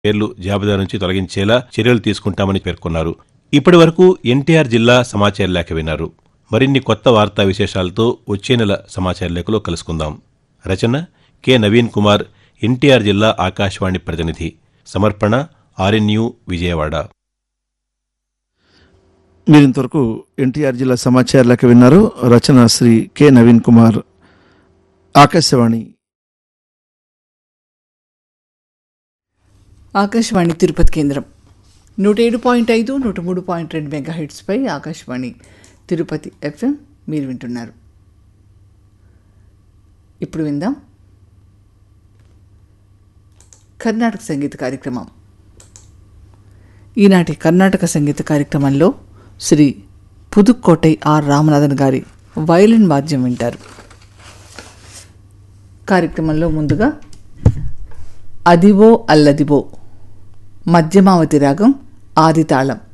పేర్లు జాబితా నుంచి తొలగించేలా చర్యలు తీసుకుంటామని పేర్కొన్నారు. ఇప్పటి వరకు ఎన్టీఆర్ జిల్లా సమాచార లేఖ విన్నారు. మరిన్ని కొత్త వార్తా విశేషాలతో వచ్చే నెల సమాచార లేఖలో కలుసుకుందాం. రచన కె నవీన్ కుమార్, ఎన్టీఆర్ జిల్లా ఆకాశవాణి ప్రతినిధి. సమర్పణ ఆర్ఎన్యు విజయవాడ. మీరింతవరకు ఎన్టీఆర్ జిల్లా సమాచార లేఖ విన్నారు. రచన శ్రీ కె నవీన్ కుమార్. ఆకాశవాణి ఆకాశవాణి తిరుపతి కేంద్రం 107.5, 103.2 మెగాహెర్ట్స్పై ఆకాశవాణి తిరుపతి ఎఫ్ఎం మీరు వింటున్నారు. ఇప్పుడు విందాం కర్ణాటక సంగీత కార్యక్రమం. ఈనాటి కర్ణాటక సంగీత కార్యక్రమంలో శ్రీ పుదుక్కోటై ఆర్ రామనాథన్ గారి వయలిన్ వాద్యం వింటారు. కార్యక్రమంలో ముందుగా అదివో అల్లదివో మధ్యమావతి రాగం ఆదితాళం